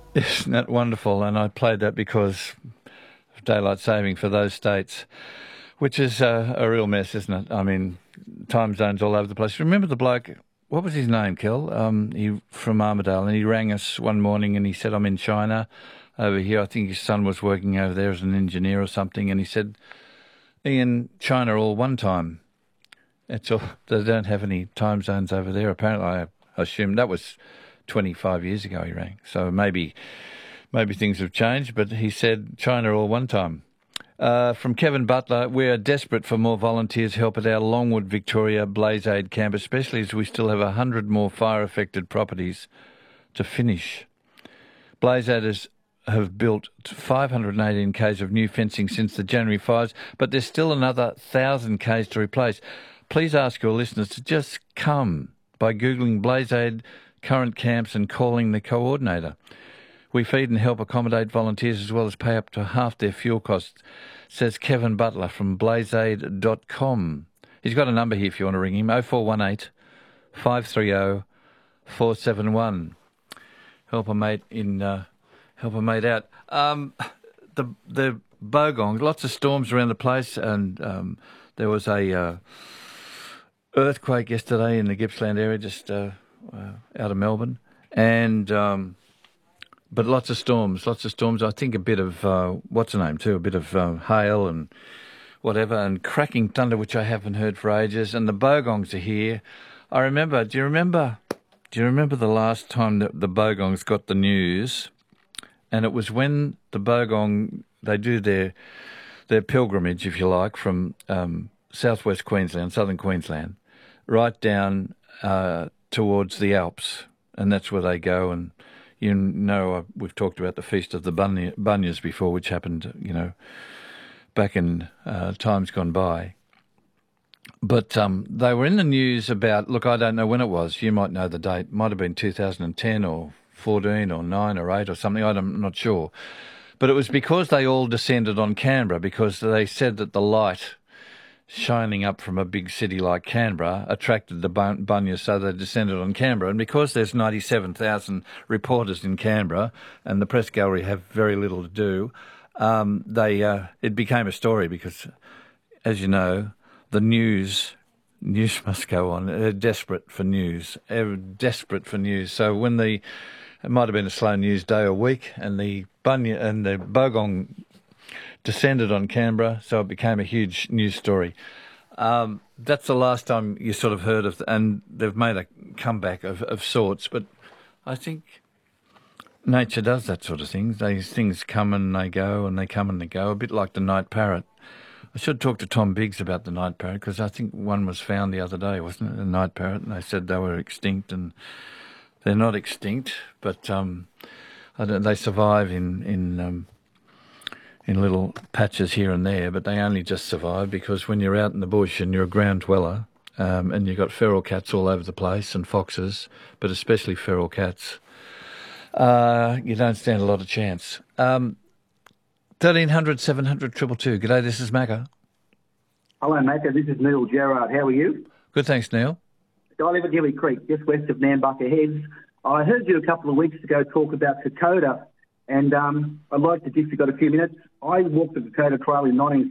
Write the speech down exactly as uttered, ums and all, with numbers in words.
Isn't that wonderful? And I played that because of daylight saving for those states, which is uh, a real mess, isn't it? I mean, time zones all over the place. Remember the bloke, what was his name, Kel? Um, he from Armidale, and he rang us one morning and he said, I'm in China over here. I think his son was working over there as an engineer or something, and he said, Ian, China all one time. It's all, they don't have any time zones over there. Apparently, I assume that was twenty-five years ago he rang. So maybe maybe things have changed, but he said China all one time. Uh, from Kevin Butler, we are desperate for more volunteers help at our Longwood, Victoria Blaze Aid camp, especially as we still have one hundred more fire-affected properties to finish. Blaze Aiders have built five hundred eighteen k's of new fencing since the January fires, but there's still another one thousand k's to replace. Please ask your listeners to just come by Googling Blaze Aid current camps and calling the coordinator. We feed and help accommodate volunteers as well as pay up to half their fuel costs, says Kevin Butler from blaze aid dot com. He's got a number here if you want to ring him, oh four one eight, five three oh, four seven one. Help a mate in, uh, help a mate out. Um, the the Bogong, lots of storms around the place, and um, there was a uh, earthquake yesterday in the Gippsland area, just uh, uh, out of Melbourne, and um, but lots of storms, lots of storms. I think a bit of uh, what's the name too, a bit of uh, hail and whatever, and cracking thunder, which I haven't heard for ages. And the Bogongs are here. I remember. Do you remember? Do you remember the last time that the Bogongs got the news? And it was when the Bogong, they do their their pilgrimage, if you like, from um, southwest Queensland, southern Queensland, right down uh, towards the Alps, and that's where they go. And you know, uh, we've talked about the Feast of the Bunya, Bunyas before, which happened, you know, back in uh, times gone by. But um, they were in the news about, look, I don't know when it was. You might know the date. Might have been two thousand ten or fourteen or nine or eight or something. I'm not sure. But it was because they all descended on Canberra, because they said that the light shining up from a big city like Canberra attracted the bun- bunyas, so they descended on Canberra. And because there's ninety-seven thousand reporters in Canberra and the press gallery have very little to do, um, they uh, it became a story because, as you know, the news news must go on. They're desperate for news. They're desperate for news. So when the it might have been a slow news day or week, and the bunya and the Bogong descended on Canberra, so it became a huge news story. Um, that's the last time you sort of heard of, and they've made a comeback of, of sorts. But I think nature does that sort of thing. These things come and they go, and they come and they go, a bit like the night parrot. I should talk to Tom Biggs about the night parrot, because I think one was found the other day, wasn't it, a night parrot, and they said they were extinct, and they're not extinct, but um, I don't, they survive in in um, in little patches here and there, but they only just survive because when you're out in the bush and you're a ground dweller, um, and you've got feral cats all over the place and foxes, but especially feral cats, uh, you don't stand a lot of chance. Um, thirteen hundred, seven hundred, two two two. G'day, this is Macca. Hello, Macca. This is Neil Gerard. How are you? Good, thanks, Neil. I live at Hilly Creek, just west of Nambucca Heads. I heard you a couple of weeks ago talk about Kokoda, and um, I'd like to, if you've got a few minutes, I walked the Kokoda Trail in nineteen